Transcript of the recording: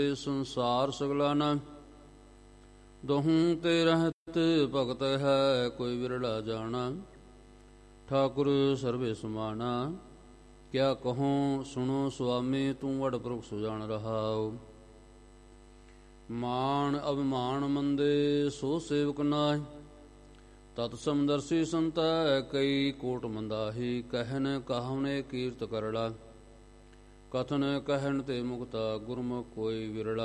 ਸੰਸਾਰ ਸਗਲਾਨਾ। ਦਹੂੰ ਤੇ ਰਹਿਤ ਭਗਤ ਹੈ, ਕੋਈ ਵਿਰਲਾ ਜਾਣਾ। ਠਾਕੁਰ ਸਰਬੇ ਸਮਾਨਾ। ਕਿਆ ਕਹੂੰ ਸੁਣੋ ਸੁਆਮੀ, ਤੂੰ ਵਡ ਪੁਰਖ ਸੁਜਾਨ ਰਹਾਉ। ਮਾਨ ਅਭਿਮਾਨ ਮੰਦੇ ਸੋ ਸੇਵਕ ਨਾਹਿ। ਤਤ ਸਮਦਰਸੀ ਸੰਤੈ ਕਈ ਕੋਟ ਮੰਦਾਹੀ। ਕਹਿਨ ਕਹਾਵਨੇ ਕੀਰਤ ਕਰੜਾ। ਕਥਨ ਕਹਿਣ ਤੇ ਮੁਕਤਾ, ਗੁਰਮੁਖ ਕੋਈ ਵਿਰਲਾ।